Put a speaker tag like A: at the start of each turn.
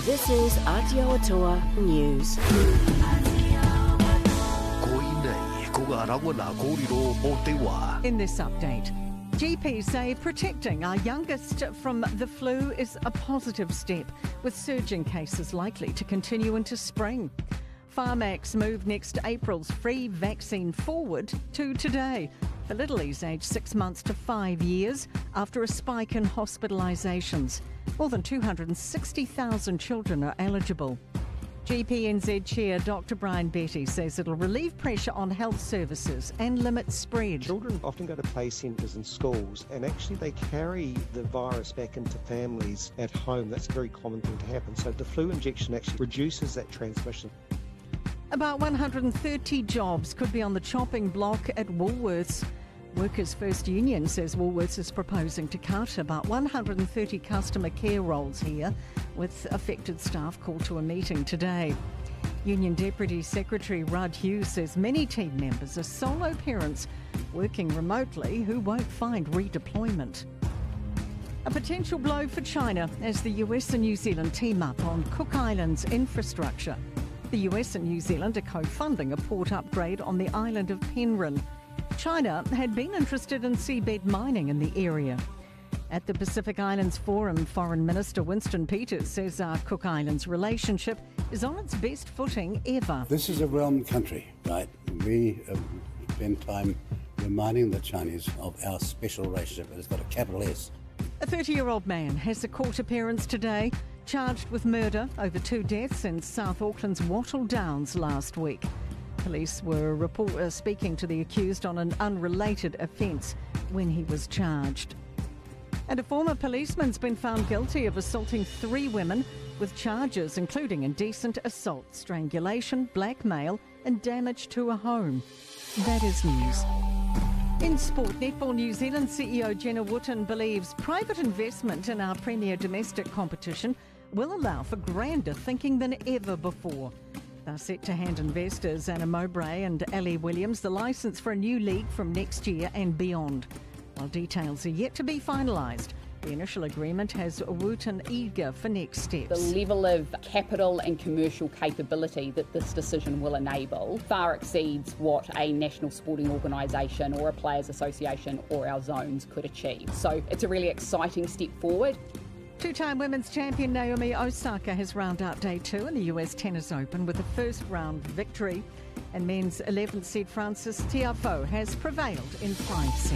A: This is Aotearoa News.
B: In this update, GPs say protecting our youngest from the flu is a positive step, with surging cases likely to continue into spring. Pharmax moved next April's free vaccine forward to today for littlies aged 6 months to 5 years after a spike in hospitalisations. More than 260,000 children are eligible. GPNZ Chair Dr Brian Betty says it'll relieve pressure on health services and limit spread.
C: Children often go to play centres and schools, and actually they carry the virus back into families at home. That's a very common thing to happen. So the flu injection actually reduces that transmission.
B: About 130 jobs could be on the chopping block at Woolworths. Workers' First Union says Woolworths is proposing to cut about 130 customer care roles here, with affected staff called to a meeting today. Union Deputy Secretary Rudd Hughes says many team members are solo parents working remotely who won't find redeployment. A potential blow for China as the US and New Zealand team up on Cook Islands infrastructure. The US and New Zealand are co-funding a port upgrade on the island of Penrhyn. China had been interested in seabed mining in the area. At the Pacific Islands Forum, Foreign Minister Winston Peters says our Cook Islands relationship is on its best footing ever.
D: This is a realm country, right? We spend time reminding the Chinese of our special relationship. It's got a capital S.
B: A 30-year-old man has a court appearance today, charged with murder over 2 deaths in South Auckland's Wattle Downs last week. Police were speaking to the accused on an unrelated offence when he was charged. And a former policeman's been found guilty of assaulting 3 women with charges including indecent assault, strangulation, blackmail and damage to a home. That is news. In sport, Netball New Zealand CEO Jenna Wootton believes private investment in our premier domestic competition will allow for grander thinking than ever before. They're set to hand investors Anna Mowbray and Ali Williams the licence for a new league from next year and beyond. While details are yet to be finalised, the initial agreement has Wootton eager for next steps.
E: The level of capital and commercial capability that this decision will enable far exceeds what a national sporting organisation or a players' association or our zones could achieve. So it's a really exciting step forward.
B: Two-time women's champion Naomi Osaka has round out day 2 in the US Tennis Open with a first-round victory. And men's 11th seed Francis Tiafoe has prevailed in 5 sets.